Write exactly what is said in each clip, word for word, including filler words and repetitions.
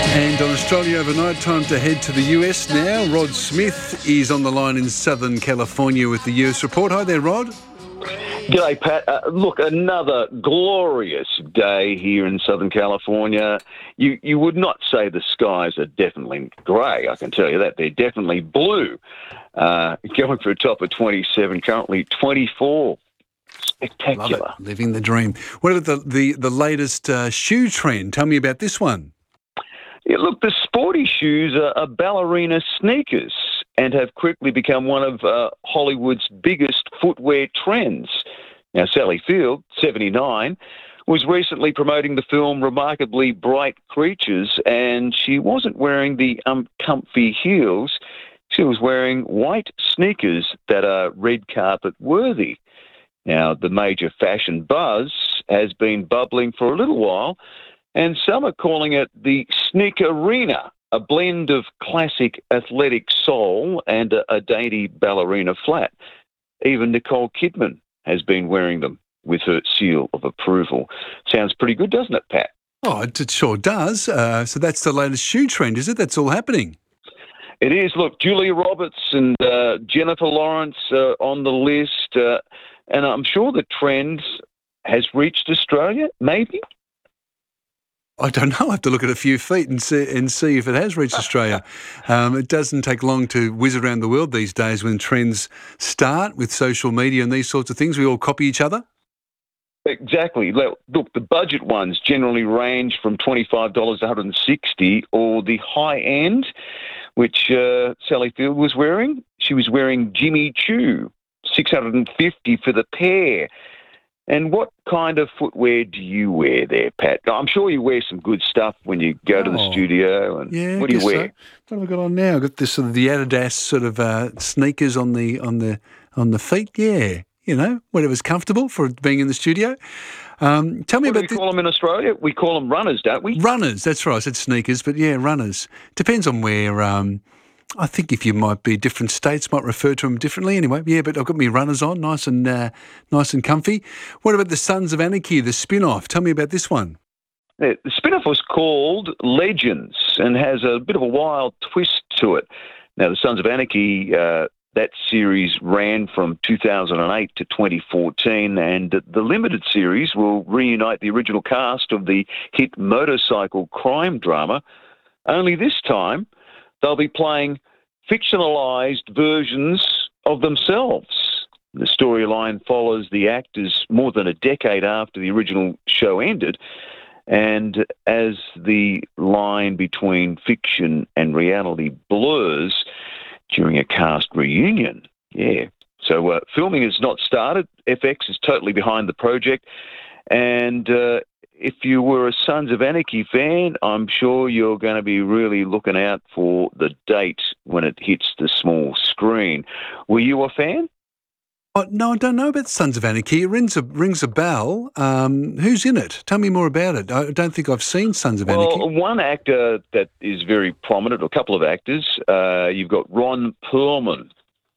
And on Australia Overnight, time to head to the U S now. Rod Smith is on the line in Southern California with the U S report. Hi there, Rod. G'day, Pat. Uh, look, another glorious day here in Southern California. You you would not say the skies are definitely grey, I can tell you that. They're definitely blue. Uh, going for a top of twenty-seven, currently twenty-four. Spectacular. Love it. Living the dream. What about the, the, the latest uh, shoe trend? Tell me about this one. Yeah, look, the sporty shoes are, are ballerina sneakers and have quickly become one of uh, Hollywood's biggest footwear trends. Now, Sally Field, seventy-nine, was recently promoting the film Remarkably Bright Creatures, and she wasn't wearing the uncomfy heels. She was wearing white sneakers that are red carpet worthy. Now, the major fashion buzz has been bubbling for a little while, and some are calling it the Sneakerina, a blend of classic athletic sole and a, a dainty ballerina flat. Even Nicole Kidman has been wearing them with her seal of approval. Sounds pretty good, doesn't it, Pat? Oh, it, it sure does. Uh, so that's the latest shoe trend, is it? That's all happening. It is. Look, Julia Roberts and uh, Jennifer Lawrence uh, on the list, uh, and I'm sure the trend has reached Australia, maybe? I don't know. I have to look at a few feet and see and see if it has reached Australia. Um, it doesn't take long to whiz around the world these days when trends start with social media and these sorts of things. We all copy each other. Exactly. Look, the budget ones generally range from twenty-five dollars to one hundred sixty dollars, or the high end, which uh, Sally Field was wearing. She was wearing Jimmy Choo, six hundred fifty dollars for the pair. And what kind of footwear do you wear there, Pat? I'm sure you wear some good stuff when you go oh, to the studio. And yeah, what do you wear? So. What have I got on now? I've got this sort of the Adidas sort of uh, sneakers on the on the on the feet. Yeah, you know, whatever's comfortable for being in the studio. Um, tell me what about. Do we the... call them in Australia? We call them runners, don't we? Runners. That's right. I said sneakers, but yeah, runners. Depends on where. Um, I think if you might be different states might refer to them differently. Anyway, yeah, but I've got my runners on, nice and uh, nice and comfy. What about the Sons of Anarchy, the spin-off? Tell me about this one. Yeah, the spin-off was called Legends and has a bit of a wild twist to it. Now, the Sons of Anarchy, uh, that series ran from two thousand eight to twenty fourteen, and the limited series will reunite the original cast of the hit motorcycle crime drama, only this time they'll be playing fictionalized versions of themselves. The storyline follows the actors more than a decade after the original show ended, and as the line between fiction and reality blurs during a cast reunion. Yeah. So uh, filming has not started. F X is totally behind the project, and uh, if you were a Sons of Anarchy fan, I'm sure you're going to be really looking out for the date when it hits the small screen. Were you a fan? Oh, no, I don't know about Sons of Anarchy. It rings a, rings a bell. Um, who's in it? Tell me more about it. I don't think I've seen Sons of Anarchy. Well, one actor that is very prominent, or a couple of actors, uh, you've got Ron Perlman.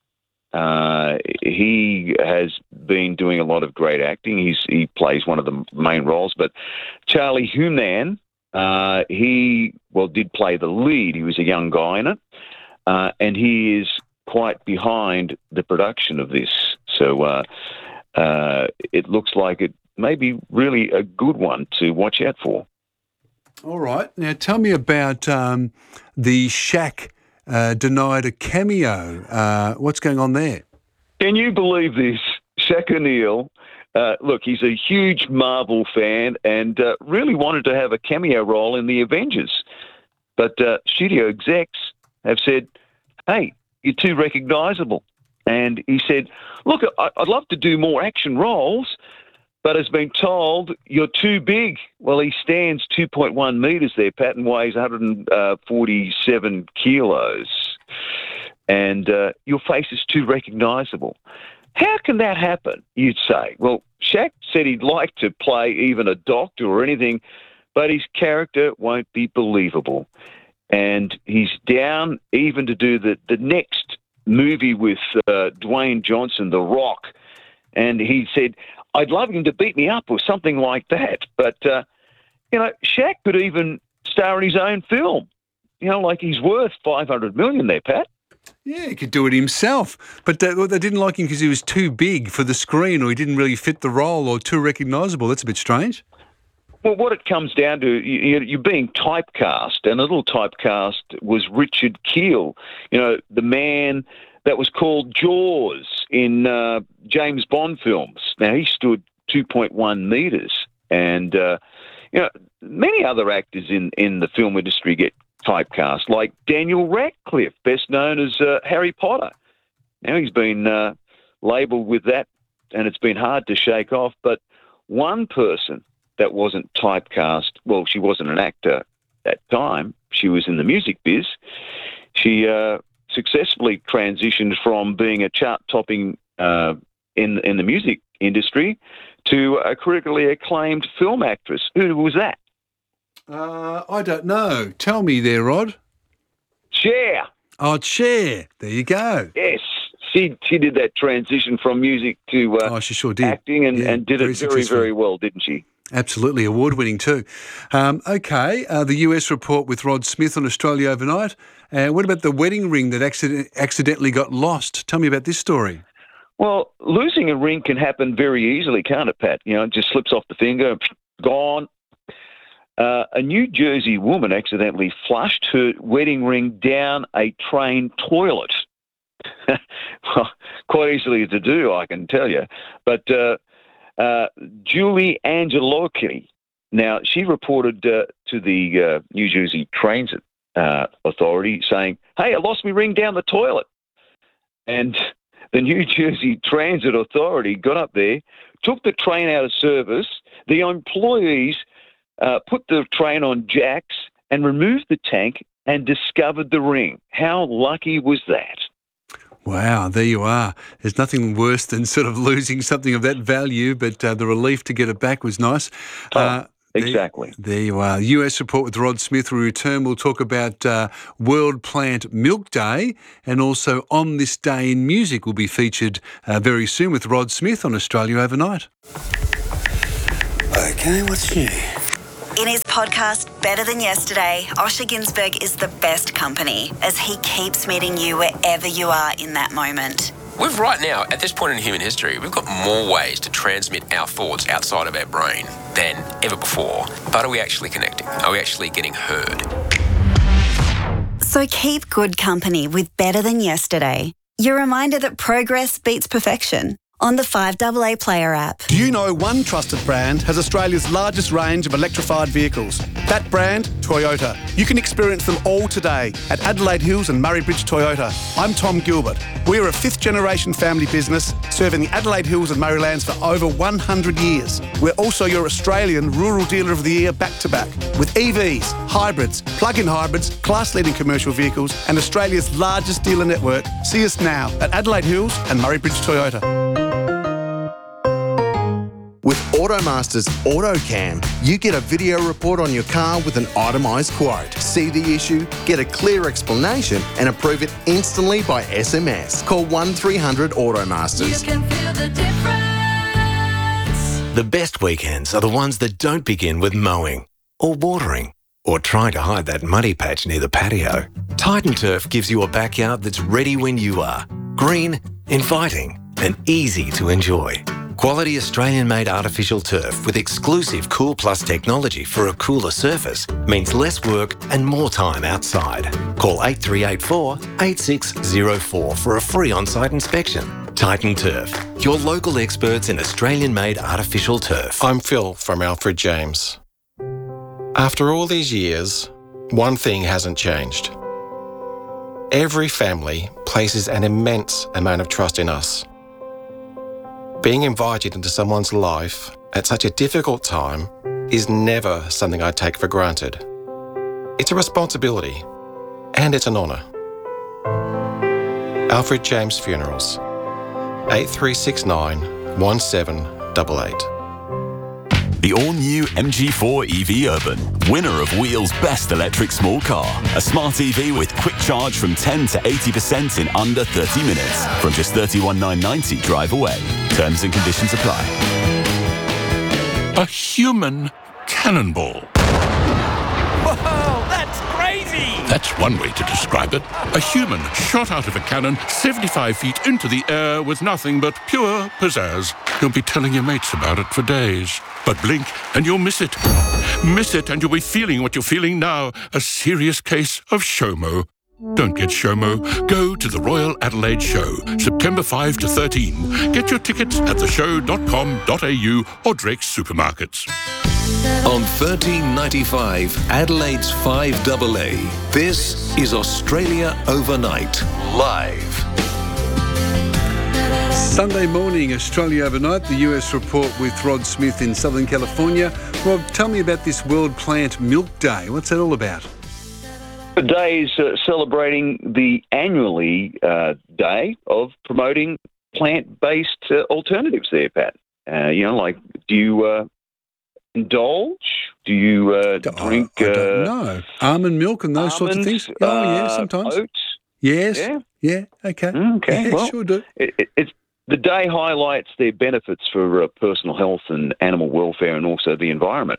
Uh, he has been doing a lot of great acting. He's, he plays one of the main roles. But Charlie Hunnam, uh, he, well, did play the lead. He was a young guy in it. Uh, and he is quite behind the production of this. So uh, uh, it looks like it may be really a good one to watch out for. All right. Now tell me about um, the Shaq Uh, denied a cameo. Uh, what's going on there? Can you believe this? Shaq O'Neal, uh, look, he's a huge Marvel fan and uh, really wanted to have a cameo role in the Avengers. But uh, studio execs have said, hey, you're too recognisable. And he said, look, I- I'd love to do more action roles, but has been told you're too big. Well, he stands two point one metres there, Pat, and weighs one hundred forty-seven kilos. And uh, your face is too recognisable. How can that happen, you'd say? Well, Shaq said he'd like to play even a doctor or anything, but his character won't be believable. And he's down even to do the, the next movie with uh, Dwayne Johnson, The Rock. And he said, I'd love him to beat me up or something like that. But, uh, you know, Shaq could even star in his own film. You know, like he's worth five hundred million there, Pat. Yeah, he could do it himself. But they, well, they didn't like him because he was too big for the screen, or he didn't really fit the role, or too recognisable. That's a bit strange. Well, what it comes down to, you, you're being typecast, and a little typecast was Richard Kiel, you know, the man that was called Jaws in uh, James Bond films. Now, he stood two point one metres, and, uh, you know, many other actors in, in the film industry get typecast, like Daniel Radcliffe, best known as uh, Harry Potter. Now, he's been uh, labelled with that, and it's been hard to shake off, but one person that wasn't typecast, well, she wasn't an actor at the time. She was in the music biz. She uh, successfully transitioned from being a chart-topping uh, in in the music industry to a critically acclaimed film actress. Who was that? Uh, I don't know. Tell me there, Rod. Cher. Oh, Cher. There you go. Yes. She she did that transition from music to uh, oh, she sure did. acting and, yeah, and did very it very, successful. very well, didn't she? Absolutely, award-winning too. Um, okay, uh, the U S report with Rod Smith on Australia Overnight. Uh, what about the wedding ring that accident- accidentally got lost? Tell me about this story. Well, losing a ring can happen very easily, can't it, Pat? You know, it just slips off the finger, gone. Uh, a New Jersey woman accidentally flushed her wedding ring down a train toilet. Well, quite easily to do, I can tell you. But uh, uh, Julie Angelocchi, now she reported uh, to the uh, New Jersey Transit uh, Authority saying, "Hey, I lost my ring down the toilet." And the New Jersey Transit Authority got up there, took the train out of service. The employees uh, put the train on jacks and removed the tank and discovered the ring. How lucky was that? Wow, there you are. There's nothing worse than sort of losing something of that value, but uh, the relief to get it back was nice. Oh, uh, exactly. There, there you are. U S report with Rod Smith. We return. We'll talk about uh, World Plant Milk Day, and also On This Day in Music will be featured uh, very soon with Rod Smith on Australia Overnight. Okay, what's new? In his podcast, Better Than Yesterday, Osher Ginsberg is the best company as he keeps meeting you wherever you are in that moment. We've right now, at this point in human history, we've got more ways to transmit our thoughts outside of our brain than ever before. But are we actually connecting? Are we actually getting heard? So keep good company with Better Than Yesterday. Your reminder that progress beats perfection. On the five A A Player app. Do you know one trusted brand has Australia's largest range of electrified vehicles? That brand, Toyota. You can experience them all today at Adelaide Hills and Murray Bridge Toyota. I'm Tom Gilbert. We're a fifth generation family business serving the Adelaide Hills and Murraylands for over one hundred years. We're also your Australian Rural Dealer of the Year back to back with E Vs, hybrids, plug-in hybrids, class-leading commercial vehicles and Australia's largest dealer network. See us now at Adelaide Hills and Murray Bridge Toyota. With Automasters AutoCam, you get a video report on your car with an itemised quote. See the issue, get a clear explanation and approve it instantly by S M S. Call one three hundred Automasters. You can feel the difference. The best weekends are the ones that don't begin with mowing or watering or trying to hide that muddy patch near the patio. Titan Turf gives you a backyard that's ready when you are. Green, inviting and easy to enjoy. Quality Australian-made artificial turf with exclusive Cool Plus technology for a cooler surface means less work and more time outside. Call eight three eight four, eight six zero four for a free on-site inspection. Titan Turf, your local experts in Australian-made artificial turf. I'm Phil from Alfred James. After all these years, one thing hasn't changed. Every family places an immense amount of trust in us. Being invited into someone's life at such a difficult time is never something I take for granted. It's a responsibility, and it's an honour. Alfred James Funerals, eight three six nine, one seven eight eight. The all-new M G four E V Urban, winner of Wheel's Best Electric Small Car. A smart E V with quick charge from ten to eighty percent in under thirty minutes. From just thirty-one thousand nine hundred ninety drive away. Terms and conditions apply. A human cannonball. Whoa! That's one way to describe it. A human shot out of a cannon seventy-five feet into the air with nothing but pure pizzazz. You'll be telling your mates about it for days. But blink and you'll miss it. Miss it and you'll be feeling what you're feeling now, a serious case of SHOMO. Don't get SHOMO. Go to the Royal Adelaide Show, September fifth to thirteenth. Get your tickets at the show dot com dot a u or Drake's supermarkets. On thirteen ninety-five, Adelaide's five A A, this is Australia Overnight, live. Sunday morning, Australia Overnight, the U S report with Rod Smith in Southern California. Rod, tell me about this World Plant Milk Day. What's that all about? The day is uh, celebrating the annually uh, day of promoting plant-based uh, alternatives there, Pat. Uh, you know, like, do you uh, indulge? Do you uh, drink... I don't uh, know. Almond milk and those almonds, sorts of things? Oh, yeah, uh, sometimes. Oats? Yes. Yeah. Yeah, okay. Okay, Yeah, well, sure do. It, it, it's, the day highlights their benefits for uh, personal health and animal welfare and also the environment.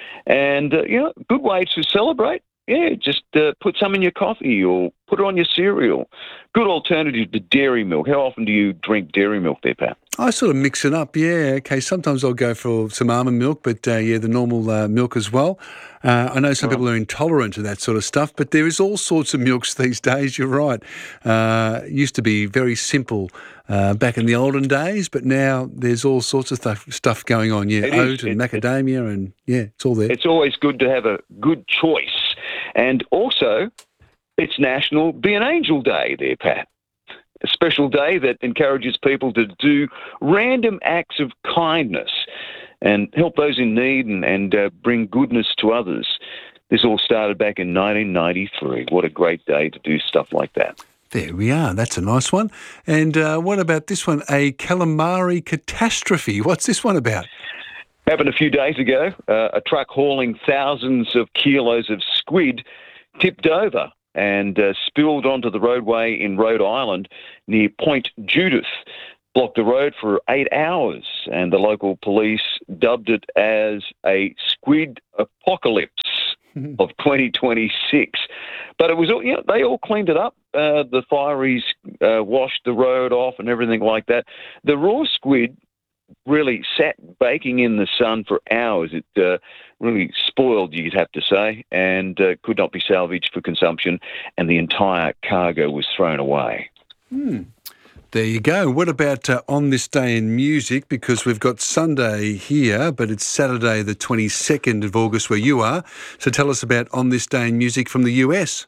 And, uh, you know, good way to celebrate. Yeah, just uh, put some in your coffee or put it on your cereal. Good alternative to dairy milk. How often do you drink dairy milk there, Pat? I sort of mix it up, yeah. Okay, sometimes I'll go for some almond milk, but uh, yeah, the normal uh, milk as well. Uh, I know some people are intolerant to that sort of stuff, but there is all sorts of milks these days, you're right. Uh, it used to be very simple uh, back in the olden days, but now there's all sorts of stuff, stuff going on, yeah. It Oat is. and It- macadamia and, yeah, it's all there. It's always good to have a good choice. And also, it's National Be an Angel Day there, Pat. A special day that encourages people to do random acts of kindness and help those in need and, and uh, bring goodness to others. This all started back in nineteen ninety-three. What a great day to do stuff like that. There we are. That's a nice one. And uh, what about this one? A calamari catastrophe. What's this one about? Happened a few days ago. Uh, a truck hauling thousands of kilos of squid tipped over and uh, spilled onto the roadway in Rhode Island near Point Judith. Blocked the road for eight hours, and the local police dubbed it as a squid apocalypse of twenty twenty-six. But it was all, you know, they all cleaned it up. Uh, the fireys uh, washed the road off and everything like that. The raw squid really sat baking in the sun for hours. It uh, really spoiled, you'd have to say, and uh, could not be salvaged for consumption, and the entire cargo was thrown away. Hmm. There you go. What about uh, on this day in music? Because we've got Sunday here, but it's Saturday the twenty-second of August where you are. So tell us about on this day in music from the U S.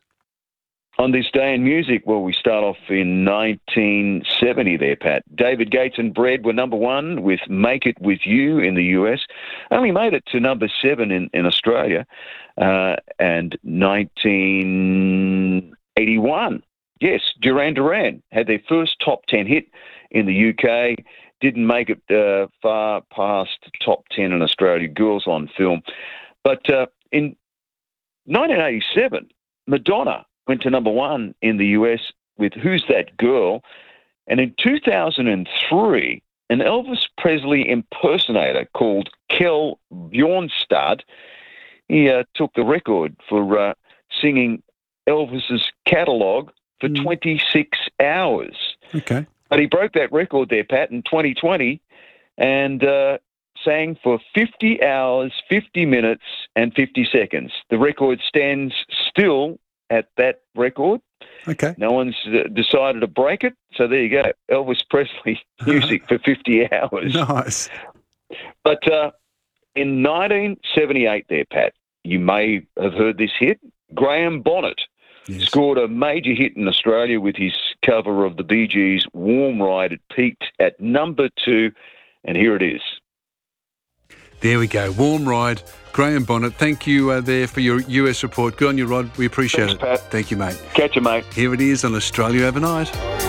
On this day in music, well, we start off in nineteen seventy there, Pat. David Gates and Bread were number one with Make It With You in the U S. Only made it to number seven in, in Australia. Uh, and nineteen eighty-one, yes, Duran Duran had their first top ten hit in the U K. Didn't make it uh, far past top ten in Australia, Girls on Film. But uh, in nineteen eighty-seven, Madonna went to number one in the U S with Who's That Girl? And in two thousand three, an Elvis Presley impersonator called Kel Bjornstad, he uh, took the record for uh, singing Elvis's catalogue for mm. twenty-six hours. Okay. But he broke that record there, Pat, in twenty twenty and uh, sang for fifty hours, fifty minutes and fifty seconds. The record stands still at that record. Okay. No one's uh, decided to break it, so there you go. Elvis Presley music for fifty hours. Nice. But uh, in nineteen seventy-eight there, Pat, you may have heard this hit. Graham Bonnet yes. scored a major hit in Australia with his cover of the Bee Gees' Warm Ride. It peaked at number two, and here it is. There we go. Warm Ride. Graham Bonnet, thank you uh, there for your U S report. Good on you, Rod. We appreciate Thanks, it. Pat. Thank you, mate. Catch you, mate. Here it is on Australia Overnight.